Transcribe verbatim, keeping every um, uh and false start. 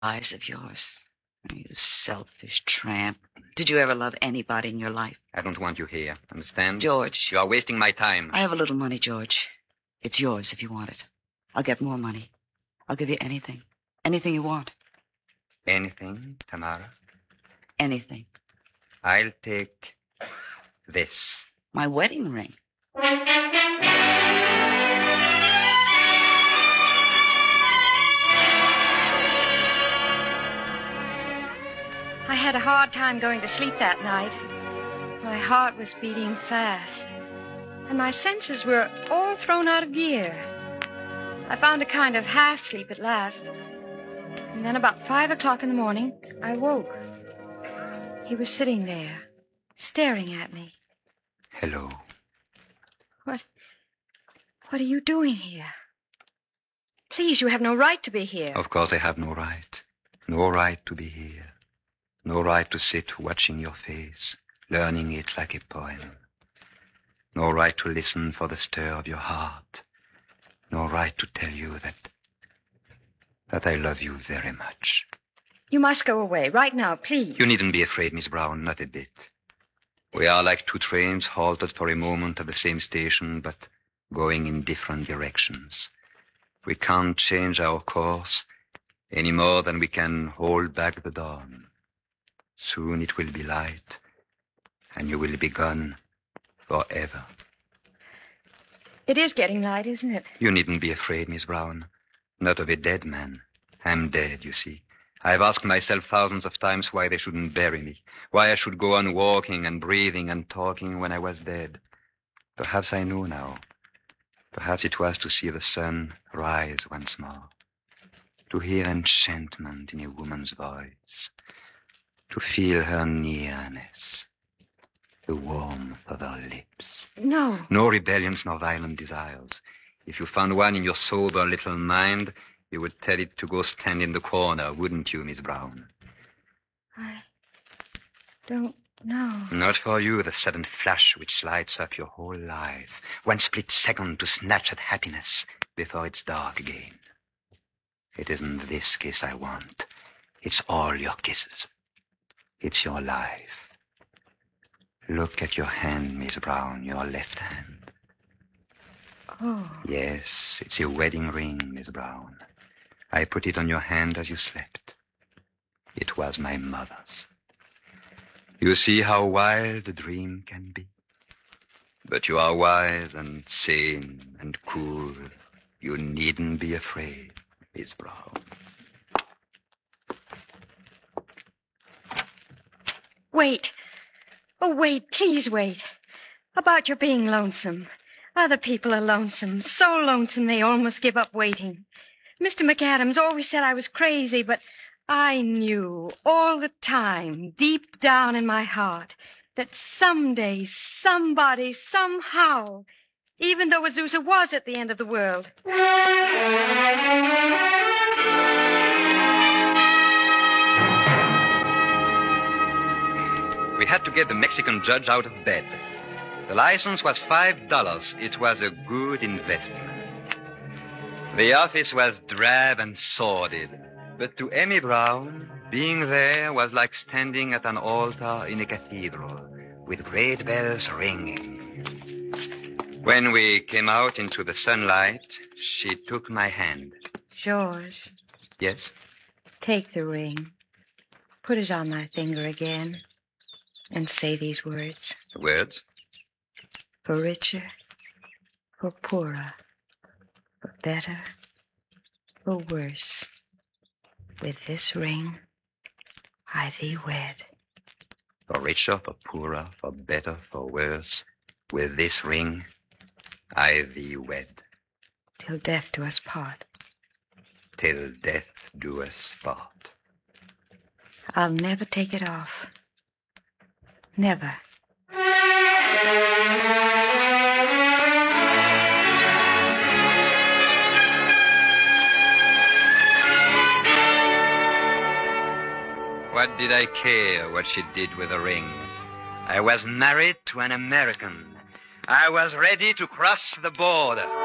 Eyes of yours. You selfish tramp. Did you ever love anybody in your life? I don't want you here. Understand? George. You are wasting my time. I have a little money, George. It's yours if you want it. I'll get more money. I'll give you anything. Anything you want. Anything, Tamara? Anything. I'll take this. My wedding ring. I had a hard time going to sleep that night. My heart was beating fast, and my senses were all thrown out of gear. I found a kind of half-sleep at last, and then about five o'clock in the morning, I woke. He was sitting there, staring at me. Hello. What... what are you doing here? Please, you have no right to be here. Of course I have no right. No right to be here. No right to sit watching your face, learning it like a poem. No right to listen for the stir of your heart. No right to tell you that... that I love you very much. You must go away, right now, please. You needn't be afraid, Miss Brown, not a bit. We are like two trains halted for a moment at the same station, but going in different directions. We can't change our course any more than we can hold back the dawn. Soon it will be light, and you will be gone forever. It is getting light, isn't it? You needn't be afraid, Miss Brown. Not of a dead man. I'm dead, you see. I've asked myself thousands of times why they shouldn't bury me, why I should go on walking and breathing and talking when I was dead. Perhaps I know now. Perhaps it was to see the sun rise once more, to hear enchantment in a woman's voice, to feel her nearness, the warmth of her lips. No. No rebellions nor violent desires. If you found one in your sober little mind, you would tell it to go stand in the corner, wouldn't you, Miss Brown? I don't know. Not for you, the sudden flash which lights up your whole life. One split second to snatch at happiness before it's dark again. It isn't this kiss I want. It's all your kisses. It's your life. Look at your hand, Miss Brown, your left hand. Oh. Yes, it's a wedding ring, Miss Brown. I put it on your hand as you slept. It was my mother's. You see how wild a dream can be? But you are wise and sane and cool. You needn't be afraid, Miss Brown. Wait. Oh, wait. Please wait. About your being lonesome. Other people are lonesome. So lonesome they almost give up waiting. Mister McAdams always said I was crazy, but I knew all the time, deep down in my heart, that someday, somebody, somehow, even though Azusa was at the end of the world. We had to get the Mexican judge out of bed. The license was five dollars. It was a good investment. The office was drab and sordid, but to Emmy Brown, being there was like standing at an altar in a cathedral, with great bells ringing. When we came out into the sunlight, she took my hand. George. Yes? Take the ring. Put it on my finger again. And say these words. The words? For richer, for poorer, for better, for worse. With this ring, I thee wed. For richer, for poorer, for better, for worse. With this ring, I thee wed. Till death do us part. Till death do us part. I'll never take it off. Never. What did I care what she did with the ring? I was married to an American. I was ready to cross the border.